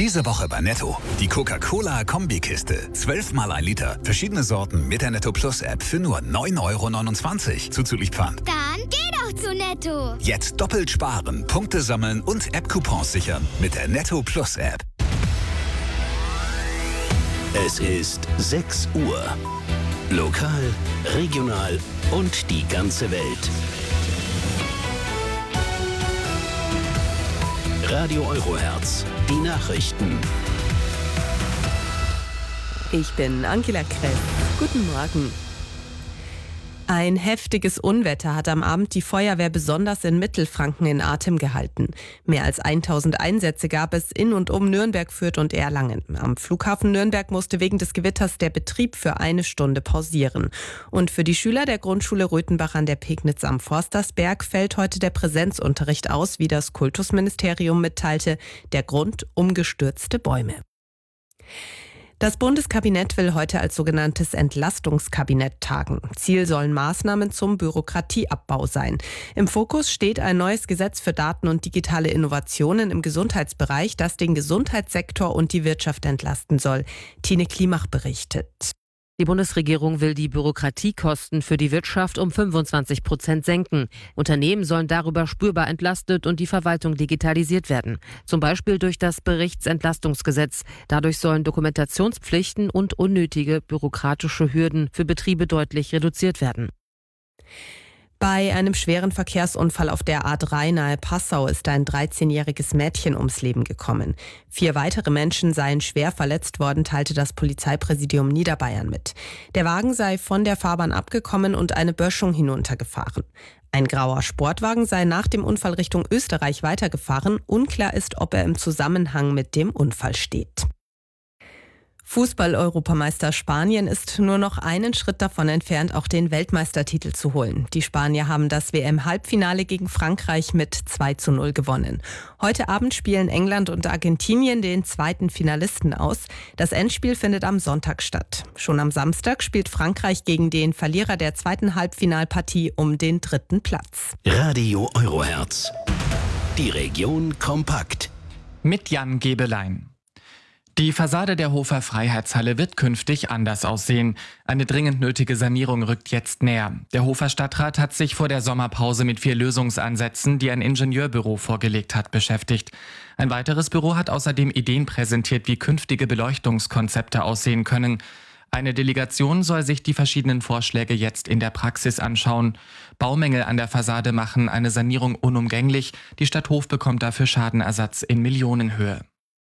Diese Woche bei Netto. Die Coca-Cola-Kombikiste. 12 mal 1 Liter. Verschiedene Sorten mit der Netto Plus App für nur 9,29 € zuzüglich Pfand. Dann geh doch zu Netto. Jetzt doppelt sparen, Punkte sammeln und App-Coupons sichern mit der Netto Plus App. Es ist 6 Uhr. Lokal, regional und die ganze Welt. Radio Eurohertz, die Nachrichten. Ich bin Angela Krell. Guten Morgen. Ein heftiges Unwetter hat am Abend die Feuerwehr besonders in Mittelfranken in Atem gehalten. Mehr als 1000 Einsätze gab es in und um Nürnberg, Fürth und Erlangen. Am Flughafen Nürnberg musste wegen des Gewitters der Betrieb für 1 Stunde pausieren. Und für die Schüler der Grundschule Röthenbach an der Pegnitz am Forstersberg fällt heute der Präsenzunterricht aus, wie das Kultusministerium mitteilte. Der Grund: umgestürzte Bäume. Das Bundeskabinett will heute als sogenanntes Entlastungskabinett tagen. Ziel sollen Maßnahmen zum Bürokratieabbau sein. Im Fokus steht ein neues Gesetz für Daten und digitale Innovationen im Gesundheitsbereich, das den Gesundheitssektor und die Wirtschaft entlasten soll. Tine Klimach berichtet. Die Bundesregierung will die Bürokratiekosten für die Wirtschaft um 25% senken. Unternehmen sollen darüber spürbar entlastet und die Verwaltung digitalisiert werden. Zum Beispiel durch das Berichtsentlastungsgesetz. Dadurch sollen Dokumentationspflichten und unnötige bürokratische Hürden für Betriebe deutlich reduziert werden. Bei einem schweren Verkehrsunfall auf der A3 nahe Passau ist ein 13-jähriges Mädchen ums Leben gekommen. 4 weitere Menschen seien schwer verletzt worden, teilte das Polizeipräsidium Niederbayern mit. Der Wagen sei von der Fahrbahn abgekommen und eine Böschung hinuntergefahren. Ein grauer Sportwagen sei nach dem Unfall Richtung Österreich weitergefahren. Unklar ist, ob er im Zusammenhang mit dem Unfall steht. Fußball-Europameister Spanien ist nur noch einen Schritt davon entfernt, auch den Weltmeistertitel zu holen. Die Spanier haben das WM-Halbfinale gegen Frankreich mit 2:0 gewonnen. Heute Abend spielen England und Argentinien den zweiten Finalisten aus. Das Endspiel findet am Sonntag statt. Schon am Samstag spielt Frankreich gegen den Verlierer der zweiten Halbfinalpartie um den 3. Platz. Radio Eurohertz, die Region kompakt. Mit Jan Gebelein. Die Fassade der Hofer Freiheitshalle wird künftig anders aussehen. Eine dringend nötige Sanierung rückt jetzt näher. Der Hofer Stadtrat hat sich vor der Sommerpause mit 4 Lösungsansätzen, die ein Ingenieurbüro vorgelegt hat, beschäftigt. Ein weiteres Büro hat außerdem Ideen präsentiert, wie künftige Beleuchtungskonzepte aussehen können. Eine Delegation soll sich die verschiedenen Vorschläge jetzt in der Praxis anschauen. Baumängel an der Fassade machen eine Sanierung unumgänglich. Die Stadt Hof bekommt dafür Schadenersatz in Millionenhöhe.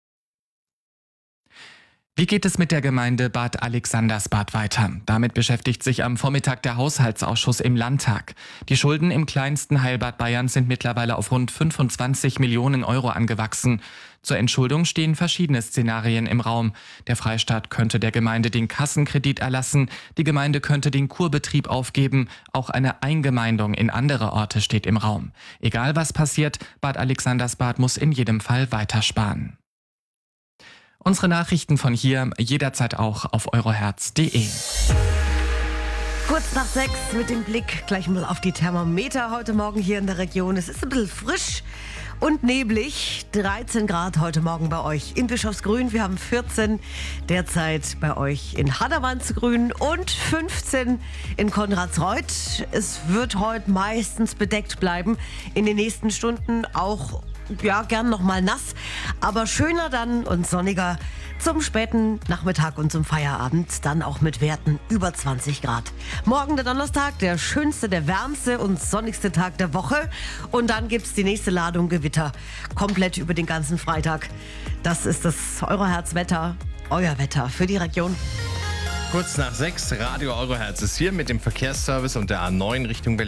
Wie geht es mit der Gemeinde Bad Alexandersbad weiter? Damit beschäftigt sich am Vormittag der Haushaltsausschuss im Landtag. Die Schulden im kleinsten Heilbad Bayerns sind mittlerweile auf rund 25 Millionen € angewachsen. Zur Entschuldung stehen verschiedene Szenarien im Raum. Der Freistaat könnte der Gemeinde den Kassenkredit erlassen, die Gemeinde könnte den Kurbetrieb aufgeben, auch eine Eingemeindung in andere Orte steht im Raum. Egal was passiert, Bad Alexandersbad muss in jedem Fall weitersparen. Unsere Nachrichten von hier jederzeit auch auf eurohertz.de. Kurz nach 6 mit dem Blick gleich mal auf die Thermometer heute Morgen hier in der Region. Es ist ein bisschen frisch und neblig. 13 Grad heute Morgen bei euch in Bischofsgrün. Wir haben 14 derzeit bei euch in Haddermannsgrün und 15 in Konradsreuth. Es wird heute meistens bedeckt bleiben. In den nächsten Stunden auch gern noch mal nass, aber schöner dann und sonniger zum späten Nachmittag und zum Feierabend, dann auch mit Werten über 20 Grad. Morgen der Donnerstag, der schönste, der wärmste und sonnigste Tag der Woche, und dann gibt's die nächste Ladung Gewitter, komplett über den ganzen Freitag. Das ist das Eurohertz-Wetter, euer Wetter für die Region. Kurz nach 6, Radio Eurohertz ist hier mit dem Verkehrsservice und der A9 Richtung Berlin.